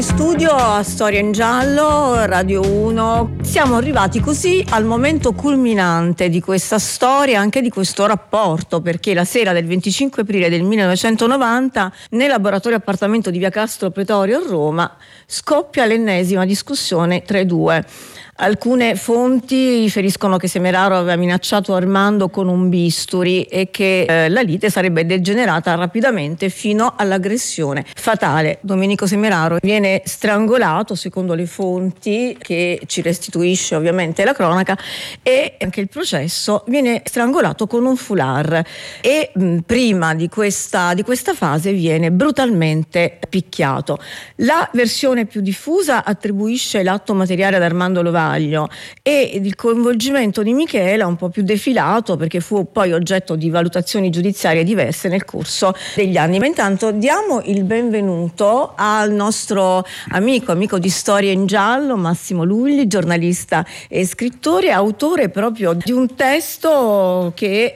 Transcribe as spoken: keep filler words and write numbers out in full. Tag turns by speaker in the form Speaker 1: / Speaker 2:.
Speaker 1: Studio a Storia in Giallo, Radio uno. Siamo arrivati così al momento culminante di questa storia, anche di questo rapporto, perché la sera del venticinque aprile del millenovecentonovanta nel laboratorio appartamento di via Castro Pretorio a Roma scoppia l'ennesima discussione tra i due. Alcune fonti riferiscono che Semeraro aveva minacciato Armando con un bisturi e che eh, la lite sarebbe degenerata rapidamente fino all'aggressione fatale. Domenico Semeraro viene strangolato, secondo le fonti che ci restituisce ovviamente la cronaca, e anche il processo viene strangolato con un foulard e mh, prima di questa, di questa fase viene brutalmente picchiato. La versione più diffusa attribuisce l'atto materiale ad Armando Lovaglio e il coinvolgimento di Michela un po' più defilato, perché fu poi oggetto di valutazioni giudiziarie diverse nel corso degli anni. Ma intanto diamo il benvenuto al nostro amico, amico di Storia in Giallo, Massimo Lugli, giornalista e scrittore, autore proprio di un testo che